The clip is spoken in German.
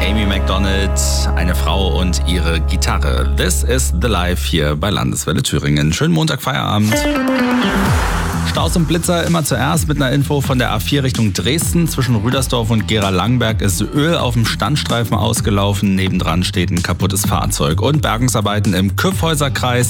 Amy Macdonald, eine Frau und ihre Gitarre. This is the Life hier bei Landeswelle Thüringen. Schönen Montag, Feierabend. Staus und Blitzer immer zuerst mit einer Info von der A4 Richtung Dresden. Zwischen Rüdersdorf und Gera-Langberg ist Öl auf dem Standstreifen ausgelaufen. Nebendran steht ein kaputtes Fahrzeug. Und Bergungsarbeiten im Kyffhäuser Kreis.